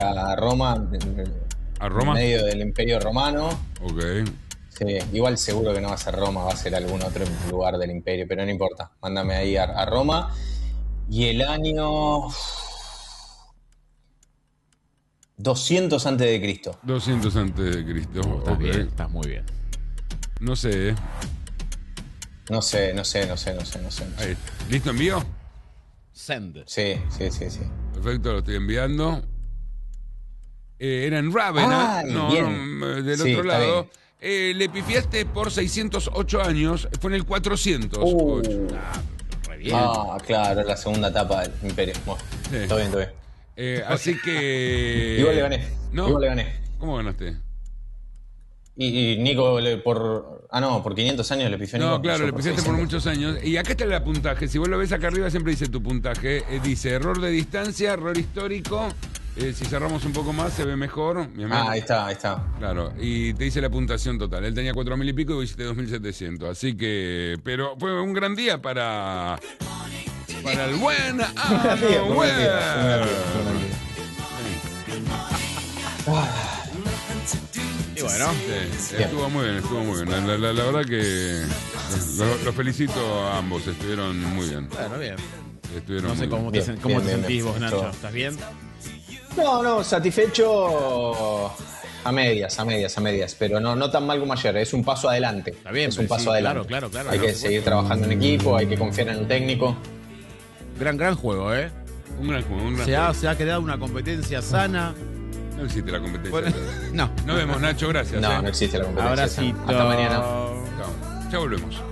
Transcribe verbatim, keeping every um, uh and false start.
a Roma, ¿A en Roma? medio del Imperio Romano. Ok. Sí, igual seguro que no va a ser Roma, va a ser algún otro lugar del Imperio, pero no importa. Mándame ahí a, a Roma. Y el año doscientos antes de Cristo. doscientos antes de Cristo. Oh, estás Ok. bien, estás muy bien. No sé, ¿eh? No sé, no sé, no sé, no sé, no sé. no sé. Ahí. ¿Listo envío? Send. Sí, sí, sí, sí. Perfecto, lo estoy enviando. Eh, era en Ravenna, Ay, no, bien. no, del Sí, otro está lado. bien. Eh, le pifiaste por seiscientos ocho años, fue en el cuatrocientos ocho. Uh, Re bien. ah, claro, la segunda etapa del Imperio. Bueno, Sí. todo bien, todo bien. Eh, así que... Igual le gané. ¿No? Igual le gané. ¿Cómo ganaste? Y, y Nico le- por. Ah, no, por quinientos años le pifió a Nico. No, claro, Yo le pifiaste por seiscientos. muchos años. Y acá está el puntaje. Si vos lo ves acá arriba, siempre dice tu puntaje. Eh, dice error de distancia, error histórico. Eh, si cerramos un poco más, se ve mejor. Mi amigo. Ah, ahí está, ahí está. Claro, y te dice la puntuación total. Él tenía cuatro mil y pico y vos hiciste dos mil setecientos. Así que. Pero fue un gran día para. Para el buen. Fue Ah, un gran día, no, fue un gran día, fue un gran día, bueno. fue un gran día. Y bueno, Sí, Bien. estuvo muy bien, estuvo muy bien. La, la- la- la verdad que los lo felicito a ambos, estuvieron muy bien. bueno, bien. Estuvieron No sé muy cómo bien. te, Bien, sen- cómo bien, te bien, sentís bien. vos, Nacho. Todo. ¿Estás bien? No, no, satisfecho a medias, a medias, a medias. Pero no, no tan mal como ayer. Es un paso adelante. Está bien, es un pero paso sí, adelante. claro, claro, claro, Hay por que supuesto. seguir trabajando en equipo, hay que confiar en el técnico. Gran, gran juego, ¿eh? Un gran juego, un gran Se ha, juego. se ha creado una competencia sana. No existe la competencia. Bueno, no. Nos vemos, Nacho, gracias. No, ¿eh? no existe la competencia. Abracito. Hasta mañana. Chao. Ya volvemos.